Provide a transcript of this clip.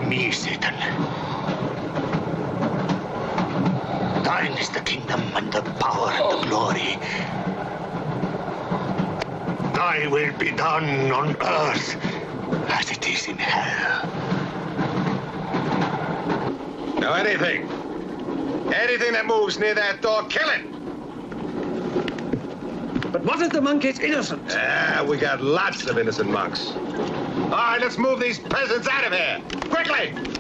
me, Satan. Thine is the kingdom and the power and the glory. Thy will be done on earth as it is in hell. Now anything that moves near that door, kill it! But what if the monk is innocent? We got lots of innocent monks. All right, let's move these peasants out of here. Quickly!